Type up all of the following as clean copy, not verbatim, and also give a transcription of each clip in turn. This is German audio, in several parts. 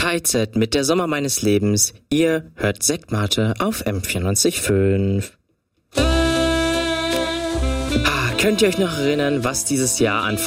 HZ mit der Sommer meines Lebens. Ihr hört Sektmate auf M94.5. Könnt ihr euch noch erinnern, was ihr dieses Jahr am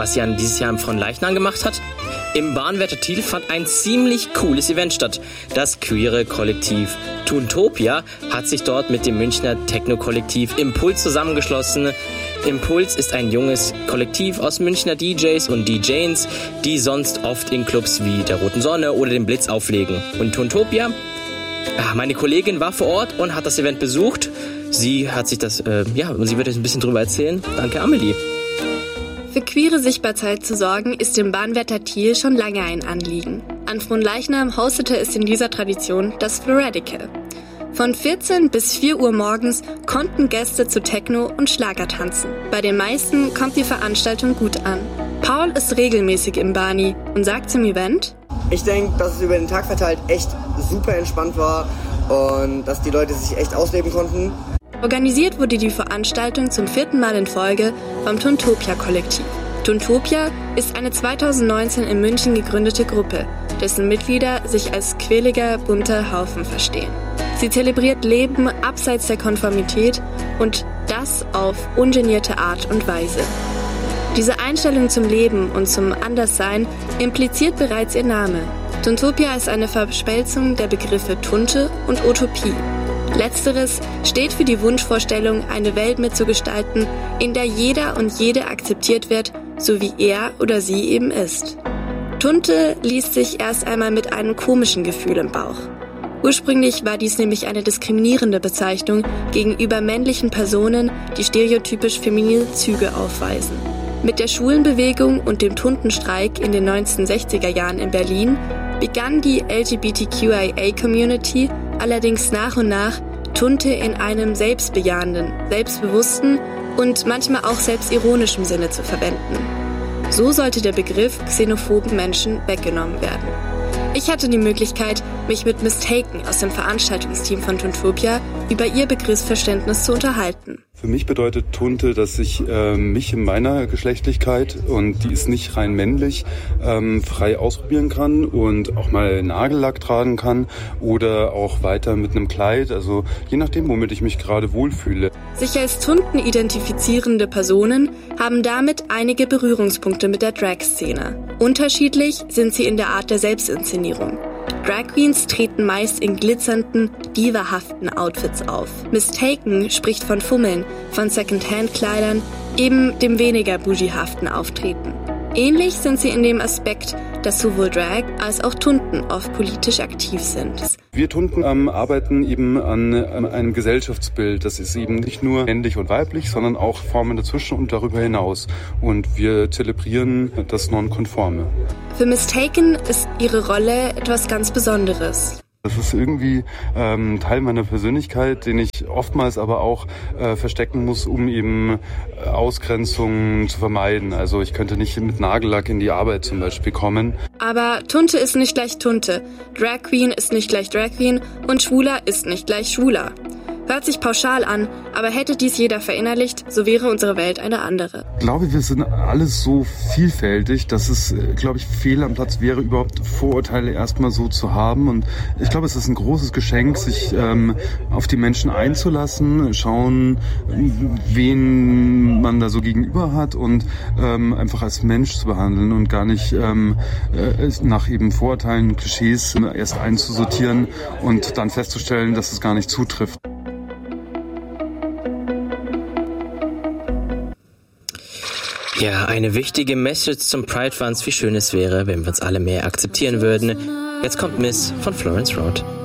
Fronleichnam gemacht hat? Im Bahnwärter Thiel fand ein ziemlich cooles Event statt. Das queere Kollektiv Tuntopia hat sich dort mit dem Münchner Techno-Kollektiv Impuls zusammengeschlossen. Impuls ist ein junges Kollektiv aus Münchner DJs und DJs, die sonst oft in Clubs wie der Roten Sonne oder dem Blitz auflegen. Und Tuntopia, meine Kollegin war vor Ort und hat das Event besucht. Sie hat sich das, und sie wird euch ein bisschen drüber erzählen. Danke, Amelie. Für queere Sichtbarkeit zu sorgen, ist dem Bahnwärter Thiel schon lange ein Anliegen. An Fronleichnam hostete es in dieser Tradition das Floradical. Von 14 bis 4 Uhr morgens konnten Gäste zu Techno und Schlager tanzen. Bei den meisten kommt die Veranstaltung gut an. Paul ist regelmäßig im Bani und sagt zum Event: Ich denke, dass es über den Tag verteilt echt super entspannt war und dass die Leute sich echt ausleben konnten. Organisiert wurde die Veranstaltung zum 4. Mal in Folge vom Tuntopia-Kollektiv. Tuntopia ist eine 2019 in München gegründete Gruppe, dessen Mitglieder sich als quirliger, bunter Haufen verstehen. Sie zelebriert Leben abseits der Konformität und das auf ungenierte Art und Weise. Diese Einstellung zum Leben und zum Anderssein impliziert bereits ihr Name. Tuntopia ist eine Verschmelzung der Begriffe Tunte und Utopie. Letzteres steht für die Wunschvorstellung, eine Welt mitzugestalten, in der jeder und jede akzeptiert wird, so wie er oder sie eben ist. Tunte liest sich erst einmal mit einem komischen Gefühl im Bauch. Ursprünglich war dies nämlich eine diskriminierende Bezeichnung gegenüber männlichen Personen, die stereotypisch feminine Züge aufweisen. Mit der Schwulenbewegung und dem Tuntenstreik in den 1960er Jahren in Berlin begann die LGBTQIA-Community allerdings nach und nach Tunte in einem selbstbejahenden, selbstbewussten und manchmal auch selbstironischen Sinne zu verwenden. So sollte der Begriff xenophoben Menschen weggenommen werden. Ich hatte die Möglichkeit, mich mit Miss Taken aus dem Veranstaltungsteam von Tuntopia über ihr Begriffsverständnis zu unterhalten. Für mich bedeutet Tunte, dass ich mich in meiner Geschlechtlichkeit, und die ist nicht rein männlich, frei ausprobieren kann und auch mal Nagellack tragen kann oder auch weiter mit einem Kleid, also je nachdem, womit ich mich gerade wohlfühle. Sich als Tunten identifizierende Personen haben damit einige Berührungspunkte mit der Drag-Szene. Unterschiedlich sind sie in der Art der Selbstinszenierung. Drag Queens treten meist in glitzernden, divahaften Outfits auf. Miss Taken spricht von Fummeln, von Secondhand-Kleidern, eben dem weniger bougiehaften Auftreten. Ähnlich sind sie in dem Aspekt, dass sowohl Drag als auch Tunten oft politisch aktiv sind. Wir Tunten arbeiten eben an einem Gesellschaftsbild. Das ist eben nicht nur männlich und weiblich, sondern auch Formen dazwischen und darüber hinaus. Und wir zelebrieren das Nonkonforme. Für Miss Taken ist ihre Rolle etwas ganz Besonderes. Das ist irgendwie Teil meiner Persönlichkeit, den ich oftmals aber auch verstecken muss, um eben Ausgrenzungen zu vermeiden. Also ich könnte nicht mit Nagellack in die Arbeit zum Beispiel kommen. Aber Tunte ist nicht gleich Tunte, Drag Queen ist nicht gleich Drag Queen und Schwuler ist nicht gleich Schwuler. Hört sich pauschal an, aber hätte dies jeder verinnerlicht, so wäre unsere Welt eine andere. Ich glaube, wir sind alles so vielfältig, dass es, glaube ich, fehl am Platz wäre, überhaupt Vorurteile erstmal so zu haben. Und ich glaube, es ist ein großes Geschenk, sich auf die Menschen einzulassen, schauen, wen man da so gegenüber hat und einfach als Mensch zu behandeln und gar nicht nach eben Vorurteilen, Klischees erst einzusortieren und dann festzustellen, dass es gar nicht zutrifft. Ja, eine wichtige Message zum Pride Funds, wie schön es wäre, wenn wir uns alle mehr akzeptieren würden. Jetzt kommt Miss von Florence Road.